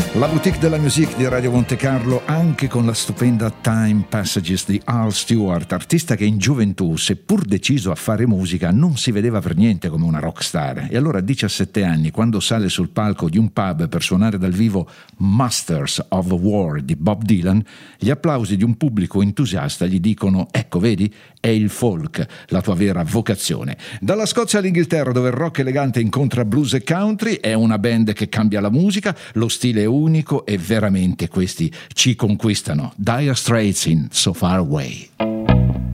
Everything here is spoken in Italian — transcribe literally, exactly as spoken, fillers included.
La boutique della musique di Radio Monte Carlo, anche con la stupenda Time Passages di Al Stewart, artista che in gioventù, seppur deciso a fare musica, non si vedeva per niente come una rockstar. E allora a diciassette anni, quando sale sul palco di un pub per suonare dal vivo Masters of War di Bob Dylan, gli applausi di un pubblico entusiasta gli dicono: ecco, vedi, è il folk la tua vera vocazione. Dalla Scozia all'Inghilterra, dove il rock elegante incontra blues e country, è una band che cambia la musica, lo stile è unico e veramente questi ci conquistano. Dire Straits in So Far Away.